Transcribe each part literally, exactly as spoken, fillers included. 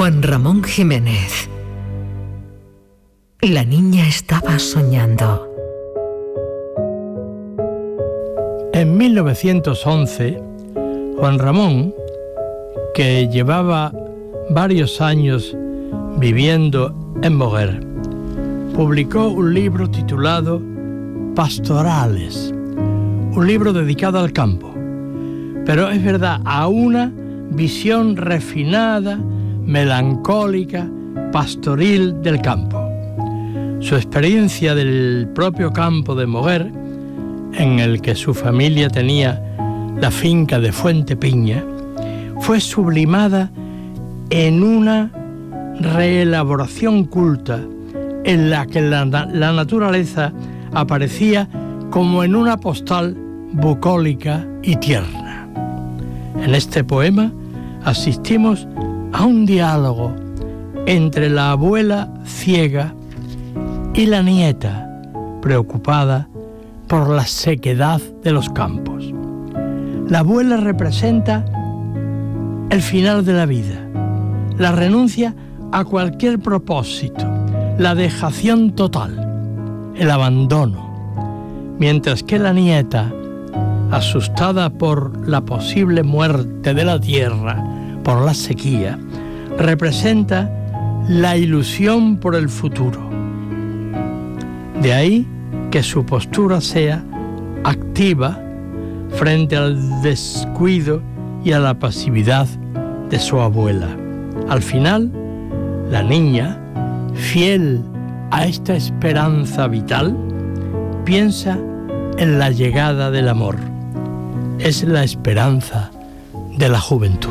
Juan Ramón Jiménez. La niña estaba soñando. En mil novecientos once, Juan Ramón, que llevaba varios años viviendo en Moguer, publicó un libro titulado Pastorales, un libro dedicado al campo, pero es verdad, a una visión refinada, melancólica, pastoril del campo. Su experiencia del propio campo de Moguer, en el que su familia tenía la finca de Fuente Piña, fue sublimada en una reelaboración culta en la que la, la naturaleza aparecía como en una postal bucólica y tierna. En este poema asistimos a un diálogo entre la abuela ciega y la nieta preocupada por la sequedad de los campos. La abuela representa el final de la vida, la renuncia a cualquier propósito, la dejación total, el abandono, mientras que la nieta, asustada por la posible muerte de la tierra, por la sequía, representa la ilusión por el futuro. De ahí que su postura sea activa frente al descuido y a la pasividad de su abuela. Al final, la niña, fiel a esta esperanza vital, piensa en la llegada del amor. Es la esperanza de la juventud.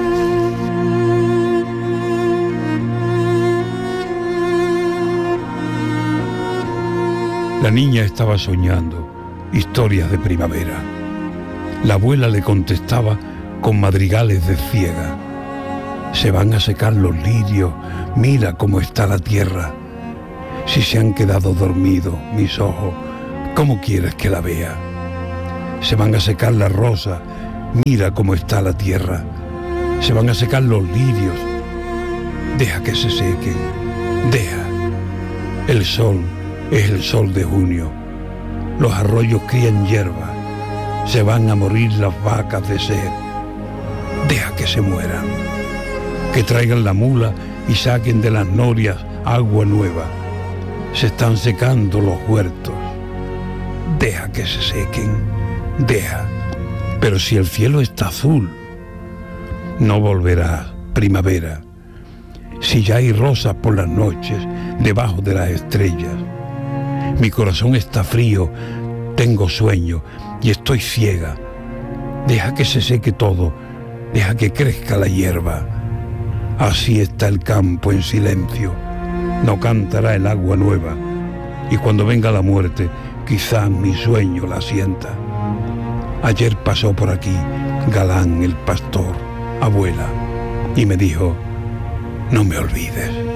La niña estaba soñando historias de primavera. La abuela le contestaba con madrigales de ciega. Se van a secar los lirios, mira cómo está la tierra. Si se han quedado dormidos mis ojos, ¿cómo quieres que la vea? Se van a secar las rosas, mira cómo está la tierra. Se van a secar los lirios, deja que se sequen, deja. El sol es el sol de junio, los arroyos crían hierba, se van a morir las vacas de sed, deja que se mueran, que traigan la mula y saquen de las norias agua nueva, se están secando los huertos, deja que se sequen, deja, pero si el cielo está azul, no volverá primavera, si ya hay rosas por las noches debajo de las estrellas. Mi corazón está frío, tengo sueño y estoy ciega. Deja que se seque todo, deja que crezca la hierba. Así está el campo en silencio, no cantará el agua nueva. Y cuando venga la muerte, quizá mi sueño la sienta. Ayer pasó por aquí Galán el pastor, abuela, y me dijo, no me olvides.